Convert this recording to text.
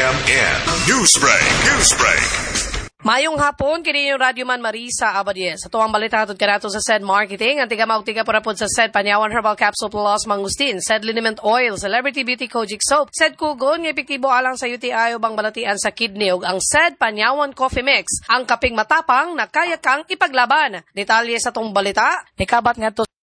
TMN Newsbreak. Mayong hapon, kini yung Radyo Man Marisa Abadies. Ito ang balita hatod kanato sa SED Marketing. Ang tiga porapod sa SED Panyawan Herbal Capsule Plus Mangustin, SED Liniment Oil, Celebrity Beauty Kojic Soap, SED Kugon, ng epektibo alang sa UTI o bang balatian sa kidney ug ang SED Panyawan Coffee Mix. Ang kaping matapang na kaya kang ipaglaban. Detalye sa tong balita, nikabat nga to